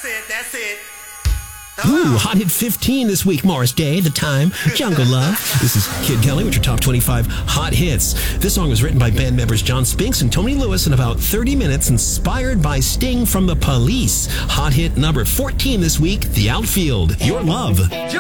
That's it. Ooh, Hot Hit 15 this week, Morris Day, The Time, Jungle Love. This is Kid Kelly with your top 25 hot hits. This song was written by band members John Spinks and Tony Lewis in about 30 minutes, inspired by Sting from The Police. Hot hit number 14 this week, The Outfield, Your Love.